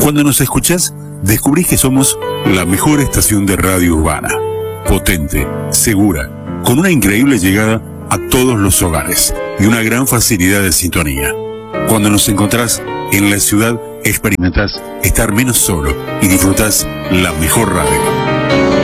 Cuando nos escuchás, descubrís que somos la mejor estación de radio urbana. Potente, segura, con una increíble llegada a todos los hogares y una gran facilidad de sintonía. Cuando nos encontrás en la ciudad, experimentás estar menos solo y disfrutás la mejor radio.